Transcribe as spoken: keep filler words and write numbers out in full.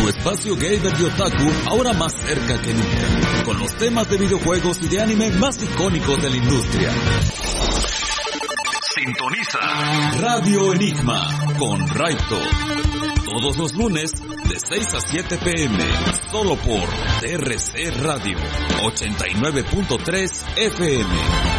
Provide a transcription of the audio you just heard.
tu espacio gamer y otaku ahora más cerca que nunca, con los temas de videojuegos y de anime más icónicos de la industria. Sintoniza Radio Enigma con Raito, todos los lunes de seis a siete pm, solo por T R C Radio ochenta y nueve punto tres F M.